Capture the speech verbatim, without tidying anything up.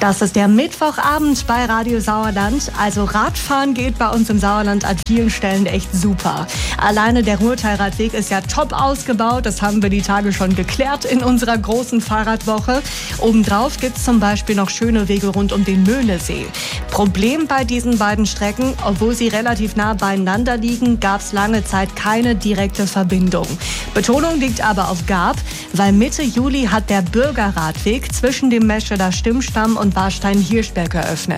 Das ist der Mittwochabend bei Radio Sauerland. Also Radfahren geht bei uns im Sauerland an vielen Stellen echt super. Alleine der Ruhrtalradweg ist ja top ausgebaut. Das haben wir die Tage schon geklärt in unserer großen Fahrradwoche. Obendrauf gibt es zum Beispiel noch schöne Wege rund um den Möhnesee. Problem bei diesen beiden Strecken: obwohl sie relativ nah beieinander liegen, gab es lange Zeit keine direkte Verbindung. Betonung liegt aber auf gab, weil Mitte Juli hat der Bürgerradweg zwischen dem Mescheder Stimmstamm und Warstein-Hirschberg eröffnet.